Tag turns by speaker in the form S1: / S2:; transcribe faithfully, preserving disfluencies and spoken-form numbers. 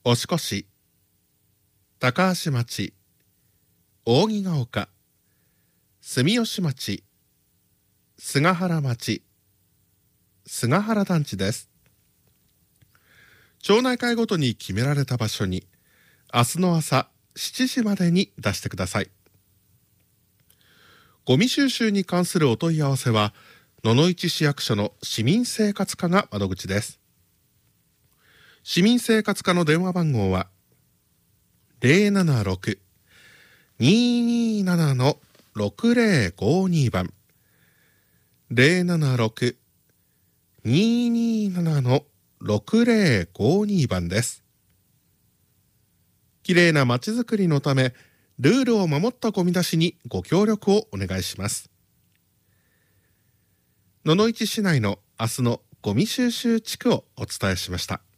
S1: 押越、高橋町、扇ヶ丘、住吉町、菅原町、菅原団地です。町内会ごとに決められた場所に明日の朝しちじまでに出してください。ゴミ収集に関するお問い合わせは野々市市役所の市民生活課が窓口です。市民生活課の電話番号は ゼロななろく にーにーなな のろくぜろごに 番 ゼロななろく にーにーなな のろくぜろごに 番です。きれいなまちづくりのためルールを守ったゴミ出しにご協力をお願いします。野々市市内の明日のゴミ収集地区をお伝えしました。